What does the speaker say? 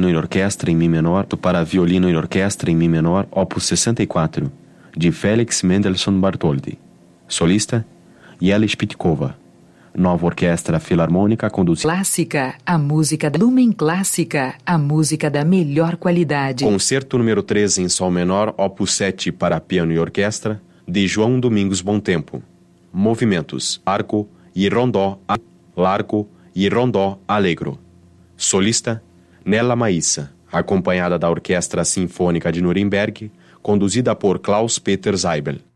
violino e orquestra em Mi menor, para violino e orquestra em Mi menor, opus 64, de Felix Mendelssohn Bartholdy. Solista, Yeli Spitkova. Nova Orquestra Filarmônica conduzida. Clássica, a música da Lumen Clássica, a música da melhor qualidade. Concerto número 13 em Sol menor, opus 7 para piano e orquestra, de João Domingos Bom Tempo. Movimentos: arco e rondó, largo e rondó allegro. Solista, Nella Maissa, acompanhada da Orquestra Sinfônica de Nuremberg, conduzida por Klaus Peter Seibel.